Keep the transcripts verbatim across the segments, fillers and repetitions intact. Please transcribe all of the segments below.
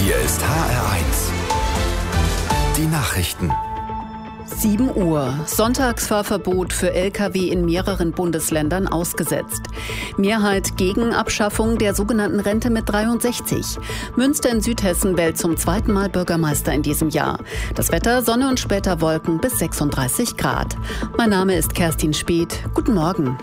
Hier ist H R eins. Die Nachrichten. sieben Uhr. Sonntagsfahrverbot für L K W in mehreren Bundesländern ausgesetzt. Mehrheit gegen Abschaffung der sogenannten Rente mit dreiundsechzig. Münster in Südhessen wählt zum zweiten Mal Bürgermeister in diesem Jahr. Das Wetter, Sonne und später Wolken bis sechsunddreißig Grad. Mein Name ist Kerstin Speth. Guten Morgen.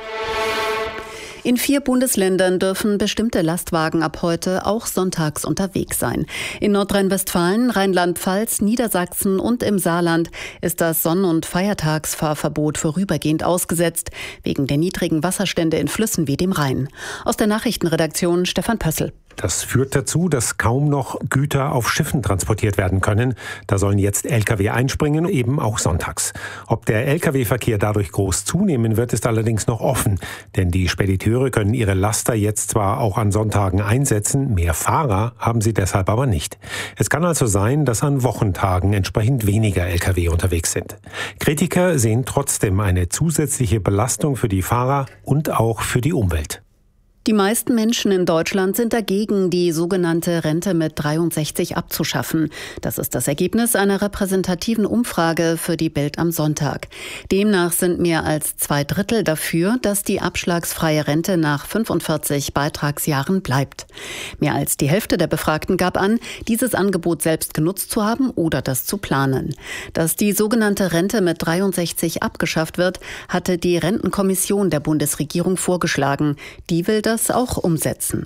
In vier Bundesländern dürfen bestimmte Lastwagen ab heute auch sonntags unterwegs sein. In Nordrhein-Westfalen, Rheinland-Pfalz, Niedersachsen und im Saarland ist das Sonn- und Feiertagsfahrverbot vorübergehend ausgesetzt, wegen der niedrigen Wasserstände in Flüssen wie dem Rhein. Aus der Nachrichtenredaktion Stefan Pössl. Das führt dazu, dass kaum noch Güter auf Schiffen transportiert werden können. Da sollen jetzt L K W einspringen, eben auch sonntags. Ob der L K W-Verkehr dadurch groß zunehmen wird, ist allerdings noch offen. Denn die Spediteure können ihre Laster jetzt zwar auch an Sonntagen einsetzen, mehr Fahrer haben sie deshalb aber nicht. Es kann also sein, dass an Wochentagen entsprechend weniger L K W unterwegs sind. Kritiker sehen trotzdem eine zusätzliche Belastung für die Fahrer und auch für die Umwelt. Die meisten Menschen in Deutschland sind dagegen, die sogenannte Rente mit dreiundsechzig abzuschaffen. Das ist das Ergebnis einer repräsentativen Umfrage für die Bild am Sonntag. Demnach sind mehr als zwei Drittel dafür, dass die abschlagsfreie Rente nach fünfundvierzig Beitragsjahren bleibt. Mehr als die Hälfte der Befragten gab an, dieses Angebot selbst genutzt zu haben oder das zu planen. Dass die sogenannte Rente mit dreiundsechzig abgeschafft wird, hatte die Rentenkommission der Bundesregierung vorgeschlagen. Die will das auch umsetzen.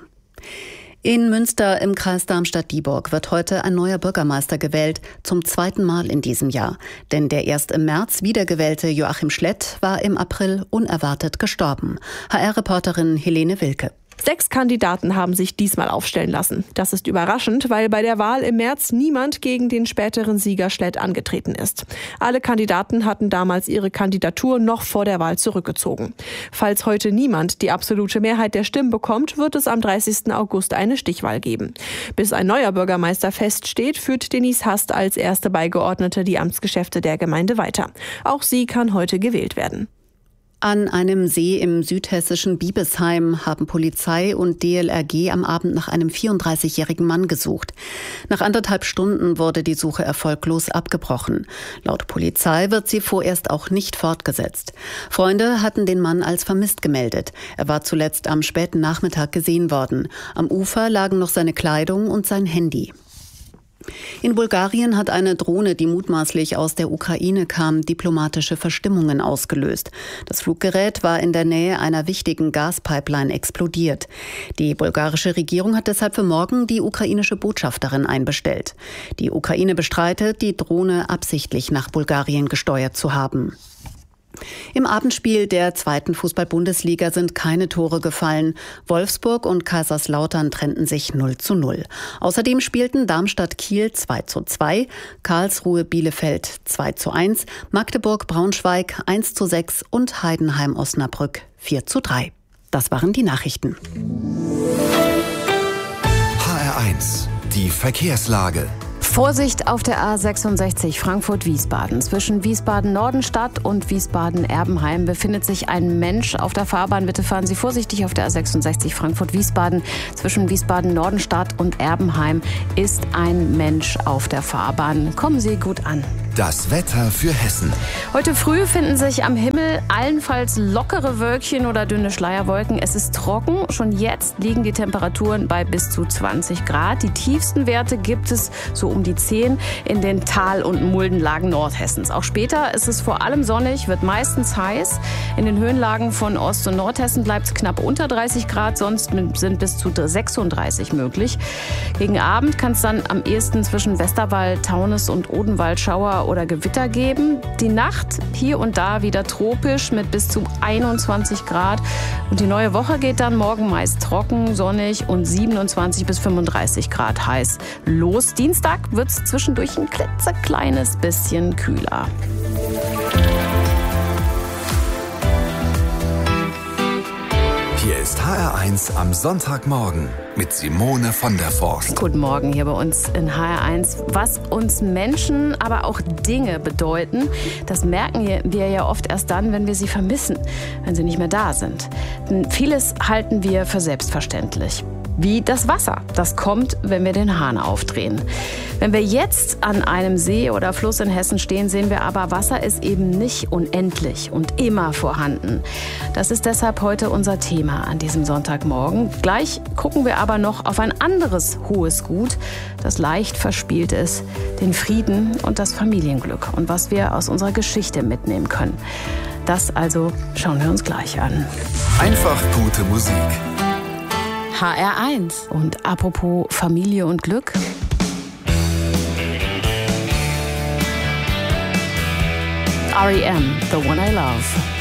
In Münster im Kreis Darmstadt-Dieburg wird heute ein neuer Bürgermeister gewählt, zum zweiten Mal in diesem Jahr. Denn der erst im März wiedergewählte Joachim Schlett war im April unerwartet gestorben. H R-Reporterin Helene Wilke. Sechs Kandidaten haben sich diesmal aufstellen lassen. Das ist überraschend, weil bei der Wahl im März niemand gegen den späteren Sieger Schlett angetreten ist. Alle Kandidaten hatten damals ihre Kandidatur noch vor der Wahl zurückgezogen. Falls heute niemand die absolute Mehrheit der Stimmen bekommt, wird es am dreißigsten August eine Stichwahl geben. Bis ein neuer Bürgermeister feststeht, führt Denise Hast als erste Beigeordnete die Amtsgeschäfte der Gemeinde weiter. Auch sie kann heute gewählt werden. An einem See im südhessischen Biebesheim haben Polizei und D L R G am Abend nach einem vierunddreißigjährigen Mann gesucht. Nach anderthalb Stunden wurde die Suche erfolglos abgebrochen. Laut Polizei wird sie vorerst auch nicht fortgesetzt. Freunde hatten den Mann als vermisst gemeldet. Er war zuletzt am späten Nachmittag gesehen worden. Am Ufer lagen noch seine Kleidung und sein Handy. In Bulgarien hat eine Drohne, die mutmaßlich aus der Ukraine kam, diplomatische Verstimmungen ausgelöst. Das Fluggerät war in der Nähe einer wichtigen Gaspipeline explodiert. Die bulgarische Regierung hat deshalb für morgen die ukrainische Botschafterin einbestellt. Die Ukraine bestreitet, die Drohne absichtlich nach Bulgarien gesteuert zu haben. Im Abendspiel der zweiten Fußball-Bundesliga sind keine Tore gefallen. Wolfsburg und Kaiserslautern trennten sich null zu null. Außerdem spielten Darmstadt-Kiel zwei zu zwei, Karlsruhe-Bielefeld zwei zu eins, Magdeburg-Braunschweig eins zu sechs und Heidenheim-Osnabrück vier zu drei. Das waren die Nachrichten. H R eins, die Verkehrslage. Vorsicht auf der A sechsundsechzig Frankfurt-Wiesbaden. Zwischen Wiesbaden-Nordenstadt und Wiesbaden-Erbenheim befindet sich ein Mensch auf der Fahrbahn. Bitte fahren Sie vorsichtig auf der A sechsundsechzig Frankfurt-Wiesbaden. Zwischen Wiesbaden-Nordenstadt und Erbenheim ist ein Mensch auf der Fahrbahn. Kommen Sie gut an. Das Wetter für Hessen. Heute früh finden sich am Himmel allenfalls lockere Wölkchen oder dünne Schleierwolken. Es ist trocken. Schon jetzt liegen die Temperaturen bei bis zu zwanzig Grad. Die tiefsten Werte gibt es so um die zehn in den Tal- und Muldenlagen Nordhessens. Auch später ist es vor allem sonnig, wird meistens heiß. In den Höhenlagen von Ost- und Nordhessen bleibt es knapp unter dreißig Grad, sonst sind bis zu sechsunddreißig möglich. Gegen Abend kann es dann am ehesten zwischen Westerwald, Taunus und Odenwald Schauer oder Gewitter geben. Die Nacht hier und da wieder tropisch mit bis zu einundzwanzig Grad. Und die neue Woche geht dann morgen meist trocken, sonnig und siebenundzwanzig bis fünfunddreißig Grad heiß los. Dienstag wird es zwischendurch ein klitzekleines bisschen kühler. Hier ist H R eins am Sonntagmorgen mit Simone von der Forst. Guten Morgen hier bei uns in H R eins. Was uns Menschen, aber auch Dinge bedeuten, das merken wir ja oft erst dann, wenn wir sie vermissen, wenn sie nicht mehr da sind. Denn vieles halten wir für selbstverständlich. Wie das Wasser. Das kommt, wenn wir den Hahn aufdrehen. Wenn wir jetzt an einem See oder Fluss in Hessen stehen, sehen wir aber, Wasser ist eben nicht unendlich und immer vorhanden. Das ist deshalb heute unser Thema an diesem Sonntagmorgen. Gleich gucken wir aber noch auf ein anderes hohes Gut, das leicht verspielt ist, den Frieden und das Familienglück und was wir aus unserer Geschichte mitnehmen können. Das also schauen wir uns gleich an. Einfach gute Musik. H R eins. Und apropos Familie und Glück. R E M, The One I Love.